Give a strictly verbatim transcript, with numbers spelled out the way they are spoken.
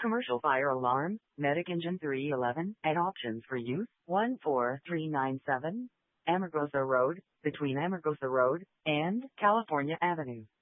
Commercial fire alarm, Medic Engine three eleven, and options for use, one four three nine seven, Amargosa Road, between Amargosa Road and California Avenue.